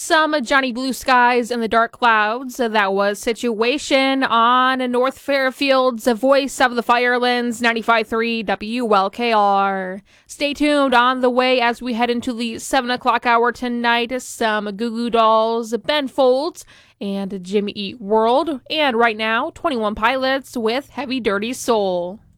some Johnny Blue Skies and the Dark Clouds. That was Situation on North Fairfield's Voice of the Firelands 95.3 WLKR. Stay tuned on the way as we head into the 7 o'clock hour tonight. Some Goo Goo Dolls, Ben Folds, and Jimmy Eat World. And right now, 21 Pilots with Heavy Dirty Soul.